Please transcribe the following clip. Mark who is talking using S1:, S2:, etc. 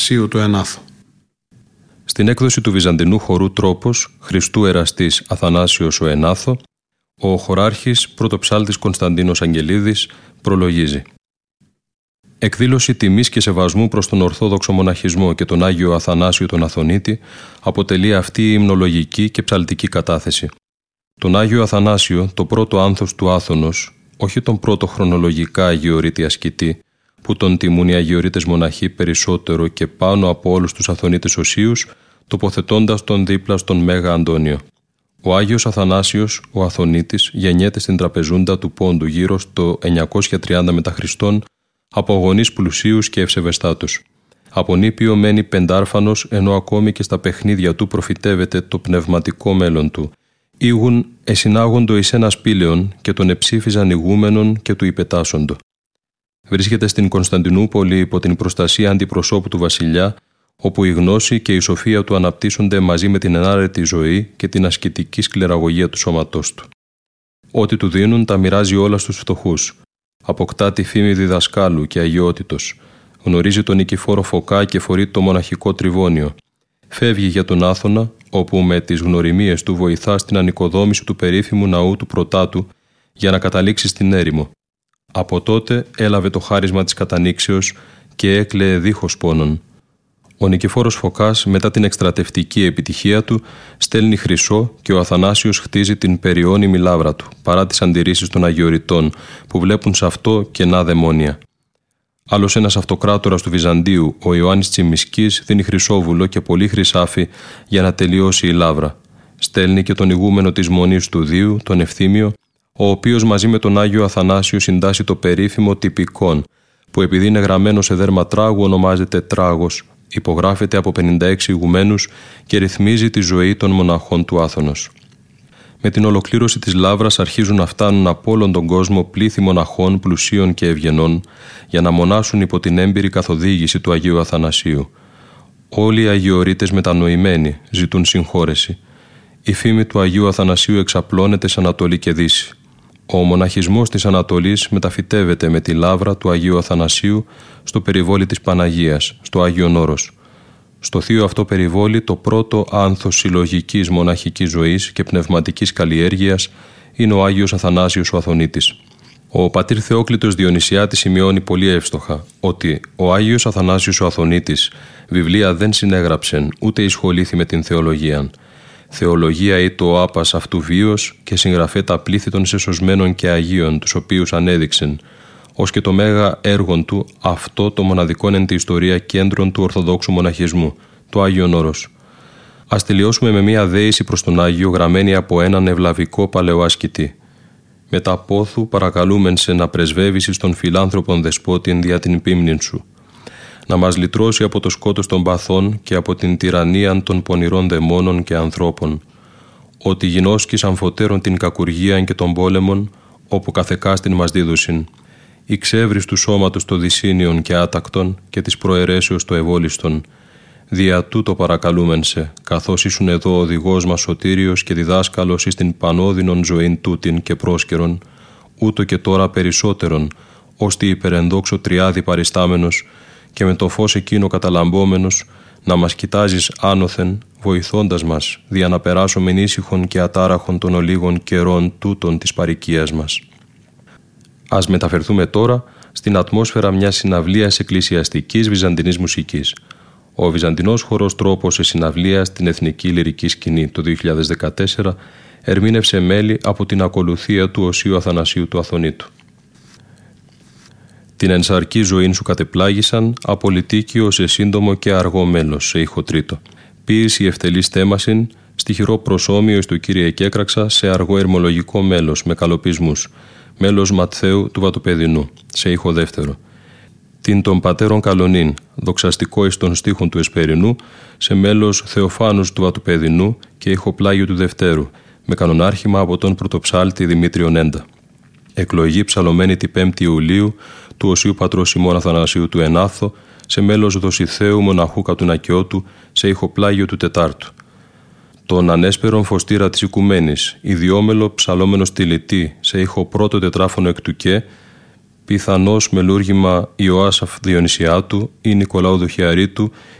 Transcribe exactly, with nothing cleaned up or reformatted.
S1: Αθανασίου του Ενάθου.
S2: Στην έκδοση του Βυζαντινού χορού «Τρόπος» Χριστού Εραστής Αθανάσιος ο Ενάθο, ο χωράρχης πρωτοψάλτης Κωνσταντίνος Αγγελίδης προλογίζει. Εκδήλωση τιμής και σεβασμού προς τον Ορθόδοξο Μοναχισμό και τον Άγιο Αθανάσιο τον Αθωνίτη αποτελεί αυτή η υμνολογική και ψαλτική κατάθεση. Τον Άγιο Αθανάσιο, το πρώτο άνθος του Άθωνος, όχι τον πρώτο χρονολογικά αγιορείτη ασκητή, που τον τιμούν οι αγιορείτες μοναχοί περισσότερο και πάνω από όλους τους Αθωνίτες οσίους, τοποθετώντας τον δίπλα στον Μέγα Αντώνιο. Ο Άγιος Αθανάσιος, ο Αθωνίτης, γεννιέται στην τραπεζούντα του Πόντου γύρω στο εννιακόσια τριάντα μετά Χριστόν από γονείς πλουσίους και ευσεβεστάτους. Από νήπιο μένει πεντάρφανος, ενώ ακόμη και στα παιχνίδια του προφητεύεται το πνευματικό μέλλον του. Ήγουν εσυνάγοντο εις ένα σπήλαιον και τον εψήφιζαν ηγούμενον και του υπετάσσοντο. Βρίσκεται στην Κωνσταντινούπολη υπό την προστασία αντιπροσώπου του βασιλιά, όπου η γνώση και η σοφία του αναπτύσσονται μαζί με την ενάρετη ζωή και την ασκητική σκληραγωγία του σώματός του. Ό,τι του δίνουν τα μοιράζει όλα στους φτωχούς. Αποκτά τη φήμη διδασκάλου και αγιότητος. Γνωρίζει τον Νικηφόρο Φωκά και φορεί το μοναχικό τριβώνιο. Φεύγει για τον Άθωνα, όπου με τις γνωριμίες του βοηθά στην ανοικοδόμηση του περίφημου ναού του Πρωτάτου για να καταλήξει στην έρημο. Από τότε έλαβε το χάρισμα της κατανήξεως και έκλαιε δίχως πόνον. Ο Νικηφόρος Φωκάς, μετά την εκστρατευτική επιτυχία του, στέλνει χρυσό και ο Αθανάσιος χτίζει την περιώνυμη λάβρα του, παρά τις αντιρρήσεις των αγιορειτών, που βλέπουν σε αυτό κενά δαιμόνια. Άλλος ένας αυτοκράτορας του Βυζαντίου, ο Ιωάννης Τσιμισκής, δίνει χρυσόβουλο και πολύ χρυσάφι για να τελειώσει η λάβρα. Στέλνει και τον ηγούμενο της Μονής του Δίου, τον Ευθύμιο, ο οποίος μαζί με τον Άγιο Αθανάσιο συντάσσει το περίφημο Τυπικόν, που επειδή είναι γραμμένο σε δέρμα τράγου ονομάζεται τράγος, υπογράφεται από πενήντα έξι ηγουμένους και ρυθμίζει τη ζωή των μοναχών του Άθωνος. Με την ολοκλήρωση της λάβρας αρχίζουν να φτάνουν από όλον τον κόσμο πλήθη μοναχών πλουσίων και ευγενών για να μονάσουν υπό την έμπειρη καθοδήγηση του Αγίου Αθανασίου. Όλοι οι αγιορείτες μετανοημένοι ζητούν συγχώρεση. Η φήμη του Αγίου Αθανασίου εξαπλώνεται σε Ανατολή και Δύση. Ο μοναχισμός της Ανατολής μεταφυτεύεται με τη λάβρα του Αγίου Αθανασίου στο περιβόλι της Παναγίας, στο Άγιον Όρος. Στο θείο αυτό περιβόλι το πρώτο άνθος συλλογικής μοναχικής ζωής και πνευματικής καλλιέργειας είναι ο Άγιος Αθανάσιος ο Αθωνίτης. Ο πατήρ Θεόκλητος Διονυσιάτης σημειώνει πολύ εύστοχα ότι ο Άγιος Αθανάσιος ο Αθωνίτης βιβλία δεν συνέγραψεν ούτε εισχολήθη με την θεολογία. Θεολογία ή το άπας αυτού βίος και συγγραφέ τα πλήθη των σεσωσμένων και αγίων τους οποίους ανέδειξεν, ως και το μέγα έργον του αυτό το μοναδικό εν τη ιστορία κέντρον του Ορθοδόξου Μοναχισμού, το Άγιον Όρος. Ας τελειώσουμε με μία δέηση προς τον Άγιο γραμμένη από έναν ευλαβικό παλαιοάσκητη. Μετά πόθου παρακαλούμεν σε να πρεσβεύεις στον φιλάνθρωπον δεσπότην δια την πίμνην σου, να μας λυτρώσει από το σκότος των παθών και από την τυραννία των πονηρών δαιμόνων και ανθρώπων, ότι γινώσκεις αμφωτέρων την κακουργίαν και των πόλεμων, όπου καθεκάστην μας δίδουσιν, η ξεύρης του σώματος το δυσύνιον και άτακτον και της προαιρέσεως το ευόλιστον. Δια τούτο παρακαλούμεν σε, καθώς ήσουν εδώ οδηγός μας σωτήριος και διδάσκαλος εις την πανώδυνον ζωήν τούτην και πρόσκαιρον, ούτω και τώρα περισσότερον, ώστε υπερενδόξω τριάδι παριστάμενος και με το φως εκείνο καταλαμπόμενος να μας κοιτάζεις άνωθεν, βοηθώντας μας, δια να περάσομεν ήσυχον και ατάραχον των ολίγων καιρών τούτων της παροικίας μας. Ας μεταφερθούμε τώρα στην ατμόσφαιρα μιας συναυλίας εκκλησιαστικής βυζαντινής μουσικής. Ο βυζαντινός χορός Τρόπος σε συναυλία στην Εθνική Λυρική Σκηνή το δύο χιλιάδες δεκατέσσερα ερμήνευσε μέλη από την ακολουθία του Οσίου Αθανασίου του Αθωνίτου. Την ενσαρκή ζωή σου κατεπλάγησαν, απολυτίκιο σε σύντομο και αργό μέλος, σε ήχο τρίτο. Ποίηση ευτελής θέμασιν, στιχηρό προσώμιο εις του Κύριε Εκέκραξα, σε αργό ερμολογικό μέλος, με καλοπισμούς. Μέλος Ματθαίου του Βατοπεδινού, σε ήχο δεύτερο. Την των πατέρων Καλονίν, δοξαστικό εις των στίχων του Εσπερινού, σε μέλος Θεοφάνους του Βατοπεδινού και ήχο πλάγιο του Δευτέρου, με κανονάρχημα από τον πρωτοψάλτη Δημήτριον Έντα. Εκλογή ψαλωμένη την πέμπτη Ιουλίου του Οσίου Πατρός Σιμών Αθανασίου του Ενάθο, σε μέλος Δοσιθέου Μοναχού Κατουνακιώτου, σε ηχοπλάγιο του Τετάρτου. Τον ανέσπερον φωστήρα της Οικουμένης, ιδιόμελο ψαλόμενο στυλιτή, σε ήχο πρώτο τετράφωνο εκ του και, πιθανώς μελούργημα Ιωάσαφ Διονυσιάτου ή Νικολάου Δοχιαρίτου